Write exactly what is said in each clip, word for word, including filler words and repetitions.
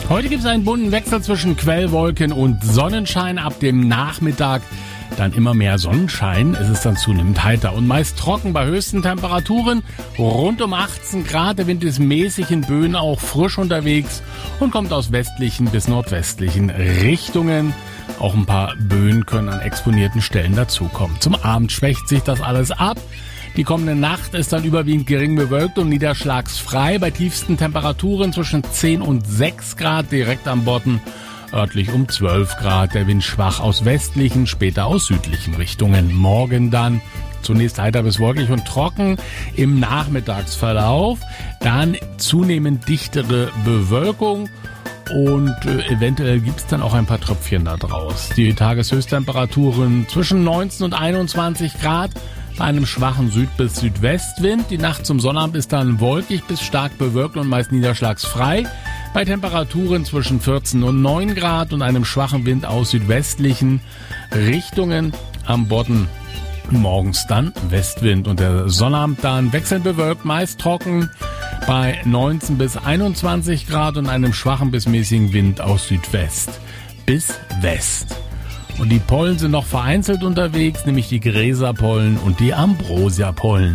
Heute gibt es einen bunten Wechsel zwischen Quellwolken und Sonnenschein. Ab dem Nachmittag dann immer mehr Sonnenschein. Es ist dann zunehmend heiter und meist trocken bei höchsten Temperaturen. Rund um achtzehn Grad. Der Wind ist mäßig, in Böen auch frisch unterwegs und kommt aus westlichen bis nordwestlichen Richtungen. Auch ein paar Böen können an exponierten Stellen dazukommen. Zum Abend schwächt sich das alles ab. Die kommende Nacht ist dann überwiegend gering bewölkt und niederschlagsfrei bei tiefsten Temperaturen zwischen zehn und sechs Grad direkt am Bodden. Örtlich um zwölf Grad, der Wind schwach aus westlichen, später aus südlichen Richtungen. Morgen dann zunächst heiter bis wolkig und trocken im Nachmittagsverlauf. Dann zunehmend dichtere Bewölkung und äh, eventuell gibt's dann auch ein paar Tröpfchen da draus. Die Tageshöchsttemperaturen zwischen neunzehn und einundzwanzig Grad. Bei einem schwachen Süd- bis Südwestwind. Die Nacht zum Sonnabend ist dann wolkig bis stark bewölkt und meist niederschlagsfrei. Bei Temperaturen zwischen vierzehn und neun Grad und einem schwachen Wind aus südwestlichen Richtungen. Am Bodden morgens dann Westwind und der Sonnabend dann wechselnd bewölkt, meist trocken. Bei neunzehn bis einundzwanzig Grad und einem schwachen bis mäßigen Wind aus Südwest bis West. Und die Pollen sind noch vereinzelt unterwegs, nämlich die Gräserpollen und die Ambrosiapollen.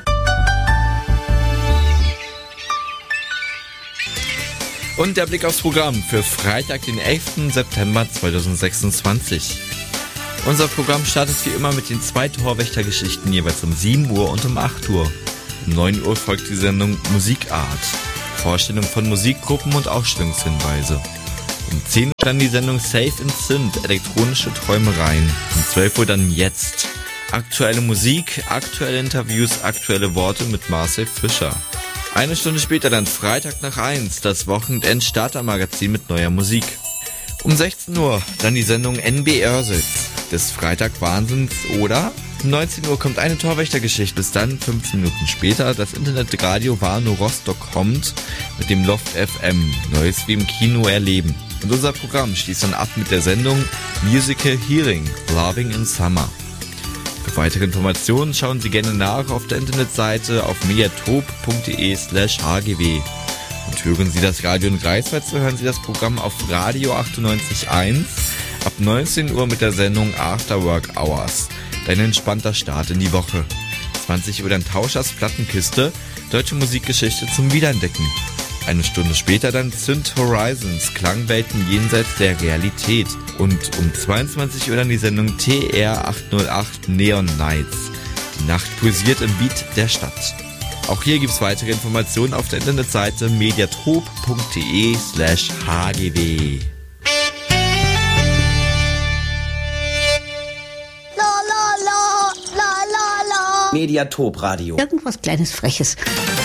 Und der Blick aufs Programm für Freitag, den elften September zweitausendsechsundzwanzig. Unser Programm startet wie immer mit den zwei Torwächtergeschichten jeweils um sieben Uhr und um acht Uhr. Um neun Uhr folgt die Sendung Musikart, Vorstellung von Musikgruppen und Ausstellungshinweise. Um zehn Uhr dann die Sendung Safe and Synth, elektronische Träumereien. Um zwölf Uhr dann Jetzt. Aktuelle Musik, aktuelle Interviews, aktuelle Worte mit Marcel Fischer. Eine Stunde später dann Freitag nach eins, das Wochenend-Starter-Magazin mit neuer Musik. Um sechzehn Uhr dann die Sendung N B Örsitz, des Freitag-Wahnsinns oder... Um neunzehn Uhr kommt eine Torwächtergeschichte, bis dann fünfzehn Minuten später das Internetradio Warnow Rostock kommt mit dem Loft F M, Neues wie im Kino erleben. Und unser Programm schließt dann ab mit der Sendung Musical Healing, Loving in Summer. Für weitere Informationen schauen Sie gerne nach auf der Internetseite auf mediatop.de slash hgw. Und hören Sie das Radio in Greifswald, so hören Sie das Programm auf Radio achtundneunzig Komma eins ab neunzehn Uhr mit der Sendung After Work Hours. Ein entspannter Start in die Woche. zwanzig Uhr dann Tauschers Plattenkiste, deutsche Musikgeschichte zum Wiederentdecken. Eine Stunde später dann Synth Horizons, Klangwelten jenseits der Realität. Und um zweiundzwanzig Uhr dann die Sendung T R achthundertacht Neon Nights. Die Nacht pulsiert im Beat der Stadt. Auch hier gibt's weitere Informationen auf der Internetseite mediatop.de slash hgw. Mediatop Radio. Irgendwas Kleines, Freches.